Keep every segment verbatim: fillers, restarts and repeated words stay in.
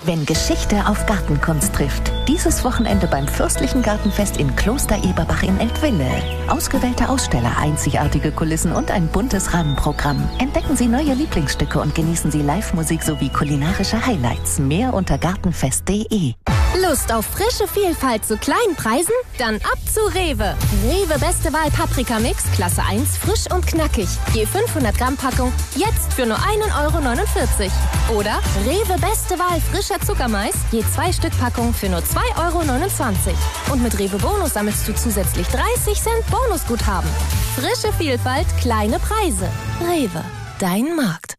Wenn Geschichte auf Gartenkunst trifft. Dieses Wochenende beim Fürstlichen Gartenfest in Kloster Eberbach in Eltville. Ausgewählte Aussteller, einzigartige Kulissen und ein buntes Rahmenprogramm. Entdecken Sie neue Lieblingsstücke und genießen Sie Live-Musik sowie kulinarische Highlights. Mehr unter gartenfest punkt de. Lust auf frische Vielfalt zu kleinen Preisen? Dann ab zu Rewe. Rewe Beste Wahl Paprika-Mix, Klasse eins, frisch und knackig. Je fünfhundert Gramm Packung, jetzt für nur ein Euro neunundvierzig. Oder Rewe Beste Wahl frischer Zuckermais, je zwei Stück Packung für nur zwei Euro neunundzwanzig. Und mit Rewe Bonus sammelst du zusätzlich dreißig Cent Bonusguthaben. Frische Vielfalt, kleine Preise. Rewe, dein Markt.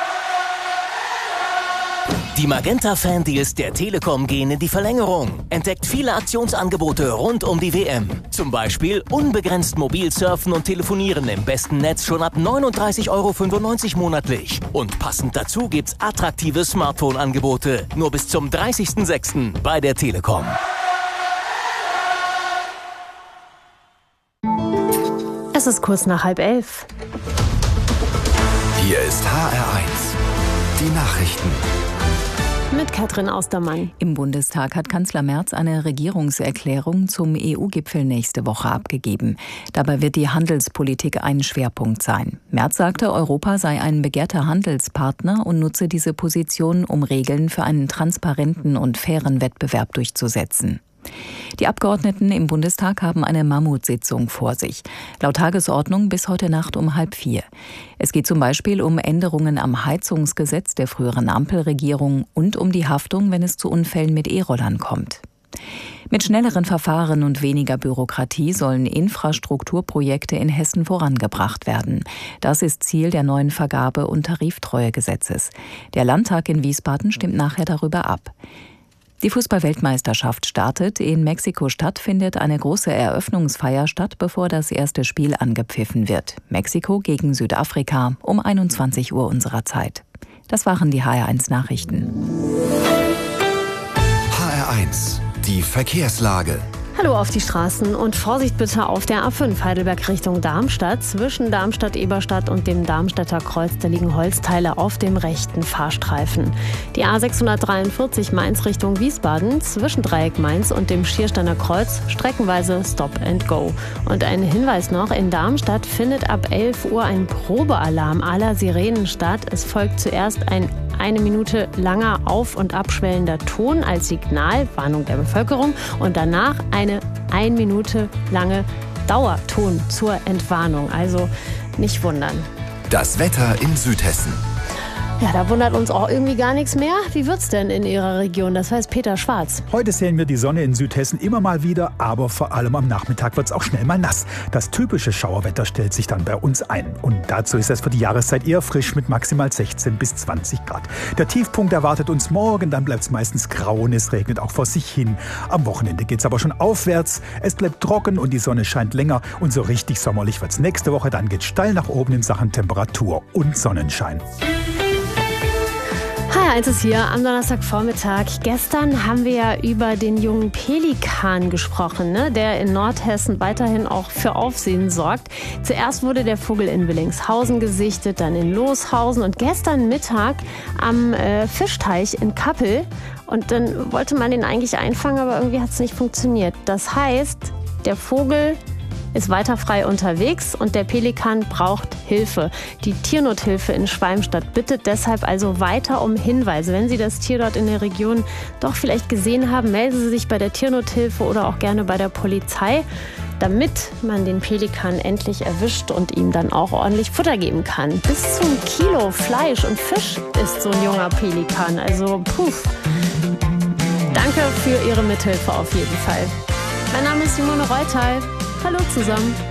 Die Magenta-Fan-Deals der Telekom gehen in die Verlängerung. Entdeckt viele Aktionsangebote rund um die W M. Zum Beispiel unbegrenzt mobil surfen und telefonieren im besten Netz schon ab neununddreißig Euro fünfundneunzig monatlich. Und passend dazu gibt's attraktive Smartphone-Angebote. Nur bis zum dreißigsten sechsten bei der Telekom. Es ist kurz nach halb elf. Hier ist H R eins. Die Nachrichten. Mit Katrin Austermann. Im Bundestag hat Kanzler Merz eine Regierungserklärung zum E U-Gipfel nächste Woche abgegeben. Dabei wird die Handelspolitik ein Schwerpunkt sein. Merz sagte, Europa sei ein begehrter Handelspartner und nutze diese Position, um Regeln für einen transparenten und fairen Wettbewerb durchzusetzen. Die Abgeordneten im Bundestag haben eine Mammutsitzung vor sich. Laut Tagesordnung bis heute Nacht um halb vier. Es geht zum Beispiel um Änderungen am Heizungsgesetz der früheren Ampelregierung und um die Haftung, wenn es zu Unfällen mit E-Rollern kommt. Mit schnelleren Verfahren und weniger Bürokratie sollen Infrastrukturprojekte in Hessen vorangebracht werden. Das ist Ziel der neuen Vergabe- und Tariftreuegesetzes. Der Landtag in Wiesbaden stimmt nachher darüber ab. Die Fußball-Weltmeisterschaft startet. In Mexiko-Stadt findet eine große Eröffnungsfeier statt, bevor das erste Spiel angepfiffen wird. Mexiko gegen Südafrika um einundzwanzig Uhr unserer Zeit. Das waren die H R eins Nachrichten. H R eins, die Verkehrslage. Hallo auf die Straßen und Vorsicht bitte auf der A fünf Heidelberg Richtung Darmstadt. Zwischen Darmstadt-Eberstadt und dem Darmstädter Kreuz, da liegen Holzteile auf dem rechten Fahrstreifen. Die A sechshundertdreiundvierzig Mainz Richtung Wiesbaden, zwischen Dreieck Mainz und dem Schiersteiner Kreuz, streckenweise Stop and Go. Und ein Hinweis noch, in Darmstadt findet ab elf Uhr ein Probealarm aller Sirenen statt. Es folgt zuerst ein eine Minute langer auf- und abschwellender Ton als Signalwarnung der Bevölkerung und danach eine ein Minute lange Dauerton zur Entwarnung. Also nicht wundern. Das Wetter in Südhessen. Ja, da wundert uns auch irgendwie gar nichts mehr. Wie wird's denn in Ihrer Region? Das weiß Peter Schwarz. Heute sehen wir die Sonne in Südhessen immer mal wieder, aber vor allem am Nachmittag wird's auch schnell mal nass. Das typische Schauerwetter stellt sich dann bei uns ein. Und dazu ist es für die Jahreszeit eher frisch mit maximal sechzehn bis zwanzig Grad. Der Tiefpunkt erwartet uns morgen, dann bleibt's meistens grau und es regnet auch vor sich hin. Am Wochenende geht's aber schon aufwärts. Es bleibt trocken und die Sonne scheint länger. Und so richtig sommerlich wird's nächste Woche. Dann geht's steil nach oben in Sachen Temperatur und Sonnenschein. H R eins ist hier am Donnerstagvormittag. Gestern haben wir ja über den jungen Pelikan gesprochen, ne, der in Nordhessen weiterhin auch für Aufsehen sorgt. Zuerst wurde der Vogel in Willingshausen gesichtet, dann in Loshausen und gestern Mittag am äh, Fischteich in Kappel. Und dann wollte man den eigentlich einfangen, aber irgendwie hat es nicht funktioniert. Das heißt, der Vogel ist weiter frei unterwegs und der Pelikan braucht Hilfe. Die Tiernothilfe in Schwalmstadt bittet deshalb also weiter um Hinweise. Wenn Sie das Tier dort in der Region doch vielleicht gesehen haben, melden Sie sich bei der Tiernothilfe oder auch gerne bei der Polizei, damit man den Pelikan endlich erwischt und ihm dann auch ordentlich Futter geben kann. Bis zum Kilo Fleisch und Fisch isst so ein junger Pelikan. Also puh. Danke für Ihre Mithilfe auf jeden Fall. Mein Name ist Simone Reutal. Hallo zusammen.